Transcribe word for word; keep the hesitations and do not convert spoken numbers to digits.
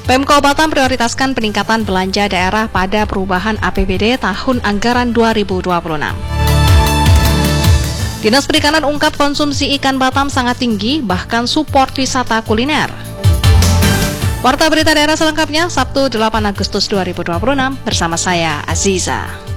Pemko Batam prioritaskan peningkatan belanja daerah pada perubahan A P B D tahun anggaran dua ribu dua puluh enam. Dinas Perikanan ungkap konsumsi ikan Batam sangat tinggi, bahkan support wisata kuliner. Warta berita daerah selengkapnya Sabtu delapan Agustus dua ribu dua puluh enam bersama saya Aziza.